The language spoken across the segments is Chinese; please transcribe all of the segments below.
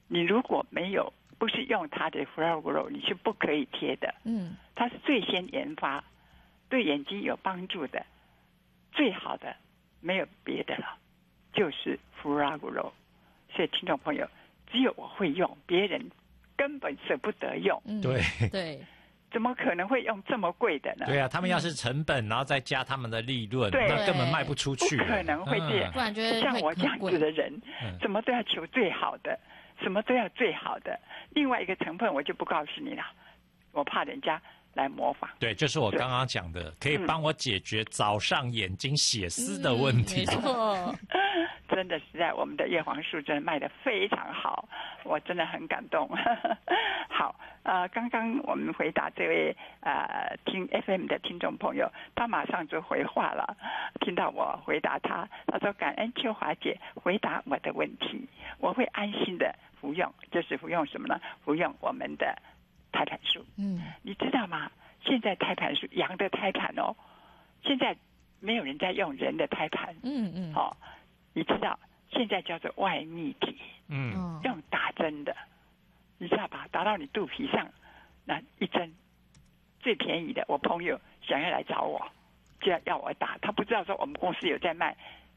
你如果没有不是用它的 Fragro， 你是不可以贴的。它是最先研发，对眼睛有帮助的，最好的没有别的了，就是 Fragro。所以听众朋友，只有我会用，别人根本舍不得用。 对。 怎么可能会用这么贵的呢？ 对啊，他们要是成本，然后再加他们的利润，那根本卖不出去。 不可能会这样， 不然觉得像我这样子的人，什么都要求最好的，什么都要最好的。另外一个成分我就不告诉你了，我怕人家来模仿。 对，就是我刚刚讲的，可以帮我解决早上眼睛血丝的问题。 没错。 真的实在，我们的叶黄素真的卖得非常好，我真的很感动。好，刚刚我们回答这位听 FM 的听众朋友，他马上就回话了，听到我回答他，他说感恩秋华姐回答我的问题，我会安心的服用，就是服用什么呢？服用我们的胎盘素。你知道吗？现在胎盘素，羊的胎盘哦，现在没有人在用人的胎盘。你知道现在叫做外泌体，用打针的，你知道吧？打到你肚皮上，那一针最便宜的。我朋友想要来找我，就要我打，他不知道说我们公司有在卖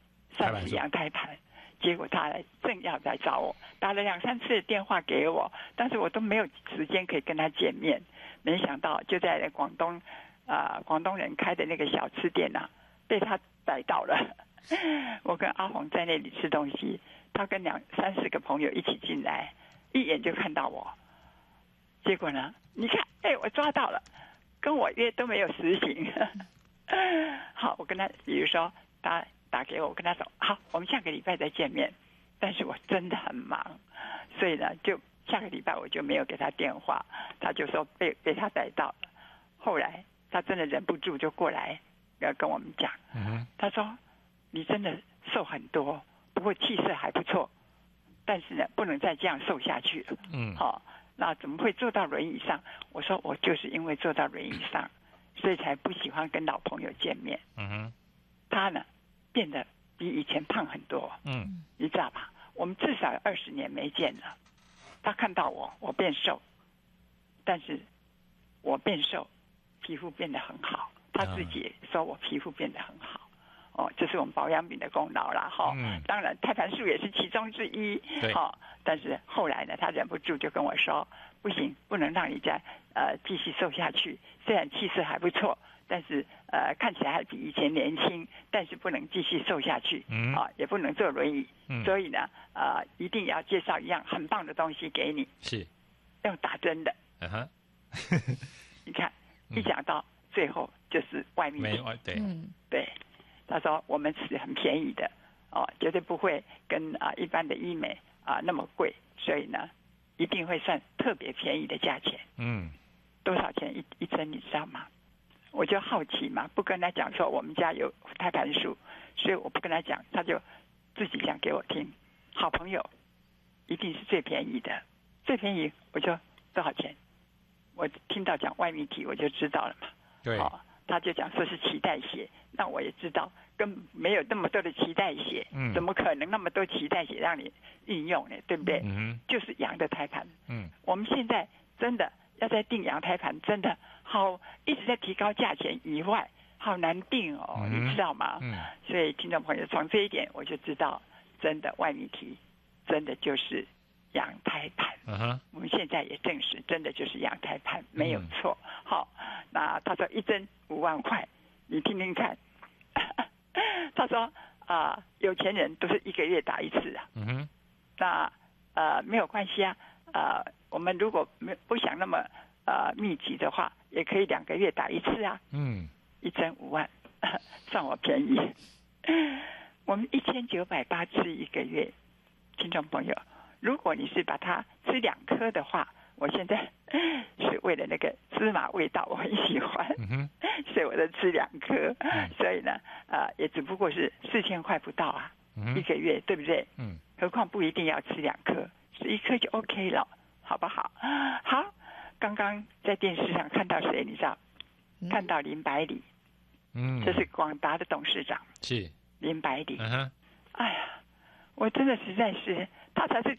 30羊胎盘，结果他正要来找我，打了2、3次的电话给我，但是我都没有时间可以跟他见面。没想到就在广东人开的那个小吃店被他逮到了。我跟阿红在那里吃东西，他跟30个朋友一起进来，一眼就看到我。结果呢，你看，我抓到了，跟我约都没有实行。好，我跟他，比如说他打给我，我跟他说好，我们下个礼拜再见面。但是我真的很忙，所以呢，就下个礼拜我就没有给他电话。他就说被他逮到了。后来他真的忍不住就过来要跟我们讲，他说你真的瘦很多，不过气色还不错，但是呢，不能再这样瘦下去了。那怎么会坐到轮椅上？我说我就是因为坐到轮椅上，所以才不喜欢跟老朋友见面。他呢，变得比以前胖很多。你知道吧？我们至少有20年没见了。他看到我变瘦，但是我变瘦，皮肤变得很好。他自己也说我皮肤变得很好。这是我们保养品的功劳啦。当然胎盘素也是其中之一。但是后来呢，他忍不住就跟我说，不行，不能让你再继续瘦下去。虽然气色还不错，但是看起来还比以前年轻，但是不能继续瘦下去。也不能坐轮椅。所以呢，一定要介绍一样很棒的东西给你，是用打针的。你看，一讲到最后就是外泌体。对。他说我们是很便宜的绝对不会跟一般的医美那么贵，所以呢一定会算特别便宜的价钱。多少钱一针你知道吗？我就好奇嘛，不跟他讲说我们家有胎盘素，所以我不跟他讲，他就自己讲给我听。好朋友一定是最便宜的，最便宜我就多少钱？我听到讲外泌体我就知道了嘛。对。他就讲说是脐带血，那我也知道根本没有那么多的脐带血。怎么可能那么多脐带血让你运用呢？对不对？就是羊的胎盘。我们现在真的要在订羊胎盘，真的好一直在提高价钱以外，好难订哦，你知道吗？所以听众朋友从这一点我就知道，真的外泌体真的就是羊胎盘。我们现在也证实真的就是羊胎盘，没有错。好，那他说一针5万块，你听听看。他说有钱人都是1个月打1次那没有关系我们如果不想那么密集的话，也可以2个月打1次一针5万，算我便宜。我们1980吃1个月，听众朋友，如果你是把它吃2颗的话，我现在是为了那个芝麻味道我很喜欢，所以我就吃2颗。所以呢也只不过是4000块不到1个月，对不对？何况不一定要吃2颗，吃1颗就 OK 了，好不好？好，刚刚在电视上看到谁你知道？看到林百里。这是广达的董事长，是林百里。哎呀，我真的实在是，他才是